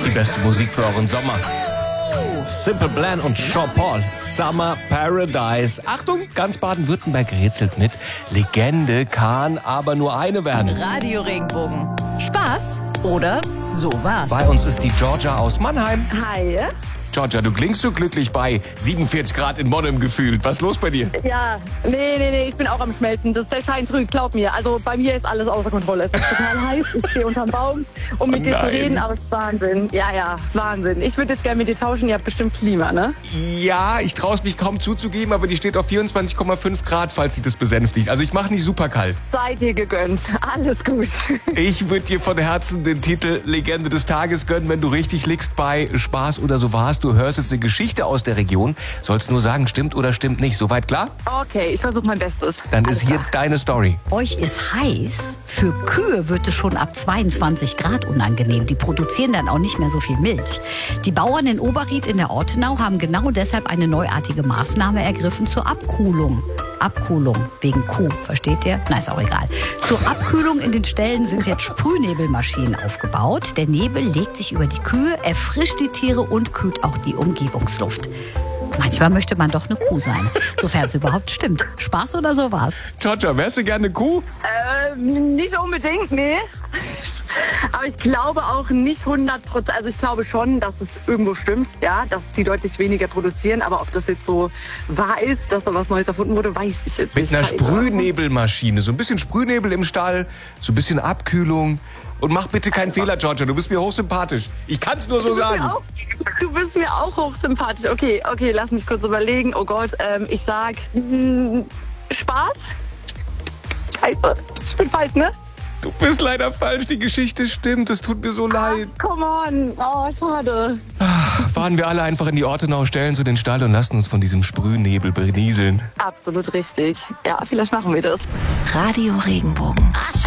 die beste Musik für euren Sommer. Simple Plan und Sean Paul, Summer Paradise. Achtung, ganz Baden-Württemberg rätselt mit. Legende kann aber nur eine werden. Radio Regenbogen. Spaß oder sowas. Bei uns ist die Georgia aus Mannheim. Hi. Georgia, du klingst so glücklich bei 47 Grad in Monnem gefühlt. Was ist los bei dir? Ja, nee, ich bin auch am Schmelzen. Das ist der Schein trügt, glaub mir. Also bei mir ist alles außer Kontrolle. Es ist total heiß, ich stehe unterm Baum, um mit dir zu reden, aber es ist Wahnsinn. Ja, Wahnsinn. Ich würde jetzt gerne mit dir tauschen, ihr habt bestimmt Klima, ne? Ja, ich traue es mich kaum zuzugeben, aber die steht auf 24,5 Grad, falls sie das besänftigt. Also ich mache nicht super kalt. Sei dir gegönnt, alles gut. Ich würde dir von Herzen den Titel Legende des Tages gönnen, wenn du richtig liegst bei Spaß oder so warst. Du hörst jetzt eine Geschichte aus der Region, sollst nur sagen, stimmt oder stimmt nicht. Soweit klar? Okay, ich versuche mein Bestes. Dann ist hier deine Story. Euch ist heiß. Für Kühe wird es schon ab 22 Grad unangenehm. Die produzieren dann auch nicht mehr so viel Milch. Die Bauern in Oberried in der Ortenau haben genau deshalb eine neuartige Maßnahme ergriffen zur Abkuhlung. Abkühlung wegen Kuh, versteht ihr? Na, ist auch egal. Zur Abkühlung in den Ställen sind jetzt Sprühnebelmaschinen aufgebaut. Der Nebel legt sich über die Kühe, erfrischt die Tiere und kühlt auch die Umgebungsluft. Manchmal möchte man doch eine Kuh sein, sofern es überhaupt stimmt. Spaß oder sowas? Georgia, wärst du gerne eine Kuh? Nicht unbedingt, nee. Aber ich glaube auch nicht 100%. Also ich glaube schon, dass es irgendwo stimmt, ja, dass die deutlich weniger produzieren. Aber ob das jetzt so wahr ist, dass da was Neues erfunden wurde, weiß ich jetzt nicht. Mit einer Sprühnebelmaschine, so ein bisschen Sprühnebel im Stall, so ein bisschen Abkühlung. Und mach bitte keinen Fehler, Georgia, du bist mir hochsympathisch. Ich kann es nur so sagen. Du bist mir auch hochsympathisch. Okay, lass mich kurz überlegen. Oh Gott, ich sag Spaß. Scheiße, ich bin falsch, ne? Du bist leider falsch, die Geschichte stimmt, es tut mir so leid. Come on, oh, schade. Fahren wir alle einfach in die Ortenau, stellen zu den Stall und lassen uns von diesem Sprühnebel berieseln. Absolut richtig. Ja, vielleicht machen wir das. Radio Regenbogen.